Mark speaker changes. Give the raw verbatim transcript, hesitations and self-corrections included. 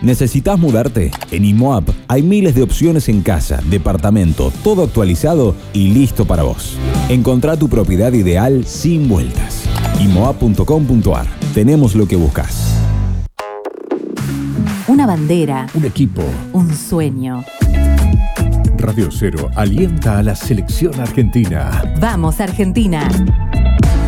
Speaker 1: ¿Necesitas mudarte? En IMOAP hay miles de opciones en casa, departamento, todo actualizado y listo para vos. Encontrá tu propiedad ideal sin vueltas. I M O A P punto com punto A R. Tenemos lo que buscas.
Speaker 2: Una bandera.
Speaker 3: Un equipo.
Speaker 2: Un sueño.
Speaker 3: Radio Cero alienta a la selección argentina.
Speaker 2: ¡Vamos, Argentina!